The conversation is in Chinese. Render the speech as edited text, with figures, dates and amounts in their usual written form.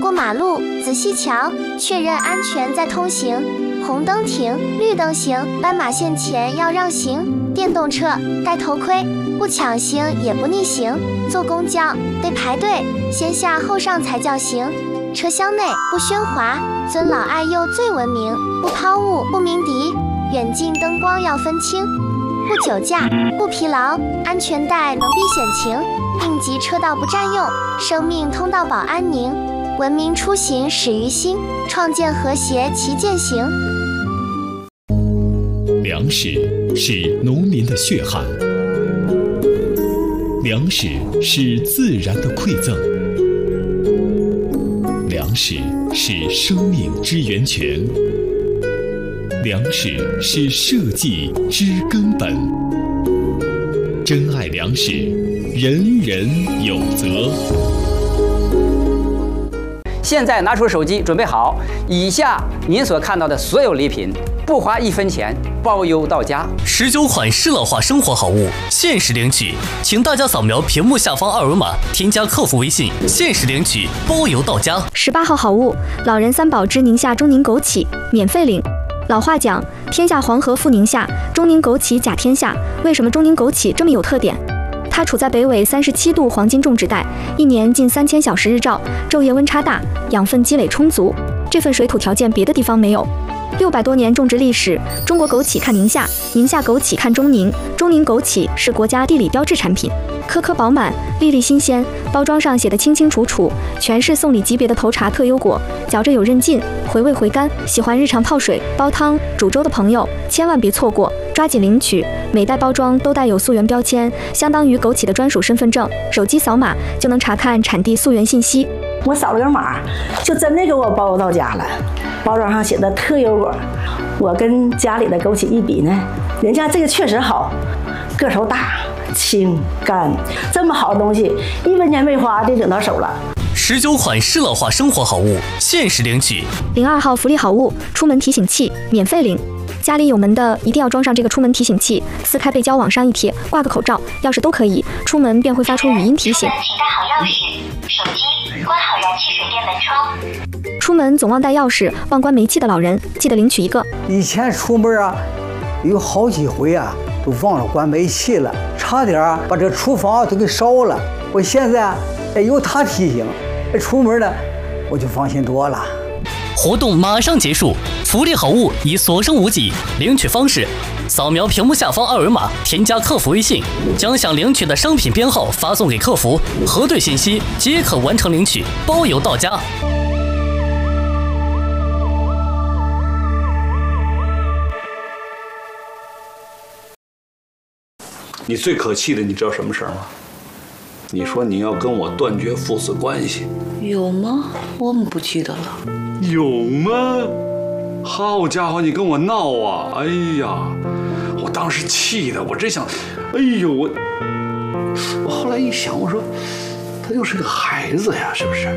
过马路仔细瞧，确认安全再通行。红灯停，绿灯行，斑马线前要让行。电动车戴头盔，不抢行也不逆行。坐公交得排队，先下后上才叫行。车厢内不喧哗，尊老爱幼最文明。不抛物，不鸣笛，远近灯光要分清。不酒驾，不疲劳，安全带能避险情。应急车道不占用，生命通道保安宁。文明出行始于心，创建和谐其践行。 粮食是农民的血汗，粮食是自然的馈赠，粮食是生命之源泉，粮食是社稷之根本。珍爱粮食，人人有责。 现在拿出手机，准备好。以下您所看到的所有礼品，不花1分钱，包邮到家。 19款适老化生活好物，限时领取，请大家扫描屏幕下方二维码，添加客服微信，限时领取，包邮到家。 18号好物，老人三宝之宁夏中宁枸杞，免费领。老话讲，天下黄河复宁夏，中宁枸杞甲天下。为什么中宁枸杞这么有特点？它处在北纬37度黄金种植带，一年近3000小时日照，昼夜温差大，养分积累充足。这份水土条件别的地方没有。600多年种植历史，中国枸杞看宁夏，宁夏枸杞看中宁，中宁枸杞是国家地理标志产品，颗颗饱满，粒粒新鲜，包装上写得清清楚楚，全是送礼级别的头茶特优果，嚼着有韧劲，回味回甘。喜欢日常泡水、煲汤、煮粥的朋友，千万别错过，抓紧领取。每袋包装都带有溯源标签，相当于枸杞的专属身份证，手机扫码就能查看产地溯源信息。 我扫了个码，就真的给我包到家了。包装上写的特优果，我跟家里的枸杞一比呢，人家这个确实好，个头大、清干，这么好的东西，1分钱没花就整到手了。 19款适老化生活好物，限时领取。 02号福利好物，出门提醒器，免费领。家里有门的一定要装上这个出门提醒器，撕开背胶往上一贴，挂个口罩、钥匙都可以，出门便会发出语音提醒。 请带好钥匙、手机，关好燃气水电门窗。 出门总忘带钥匙、忘关煤气的老人，记得领取一个。 以前出门啊，有好几回啊，都忘了关煤气了，差点把这厨房都给烧了。我现在有他提醒，出门呢我就放心多了。 活动马上结束，福利好物已所剩无几。领取方式：扫描屏幕下方二维码，添加客服微信，将想领取的商品编号发送给客服，核对信息即可完成领取，包邮到家。 你最可气的，你知道什么事儿吗？你说你要跟我断绝父子关系， 有吗？我们不记得了。 有吗？好家伙，你跟我闹啊！哎呀，我当时气的，我真想，哎呦我后来一想，我说他就是个孩子呀，是不是？